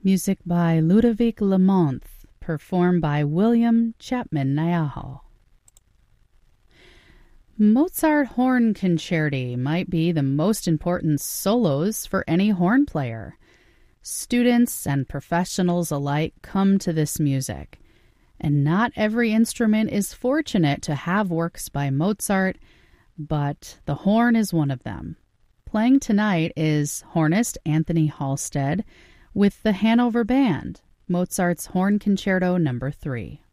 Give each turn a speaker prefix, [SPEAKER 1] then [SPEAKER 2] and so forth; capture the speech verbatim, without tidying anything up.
[SPEAKER 1] Music by Ludovic Lamont, performed by William Chapman Niahau. Mozart Horn Concerti might be the most important solos for any horn player. Students and professionals alike come to this music, and not every instrument is fortunate to have works by Mozart, but the horn is one of them. Playing tonight is hornist Anthony Halstead with the Hanover Band, Mozart's Horn Concerto number three.